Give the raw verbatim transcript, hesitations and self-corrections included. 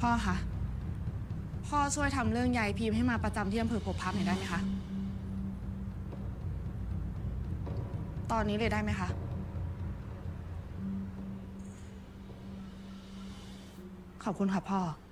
พ่อคะพ่อช่วยทำเรื่องยายพิมพ์ให้มาประจำที่อำเภอพบพระหน่อยได้ไหมคะตอนนี้เลยได้ไหมคะขอบคุณค่ะพ่อ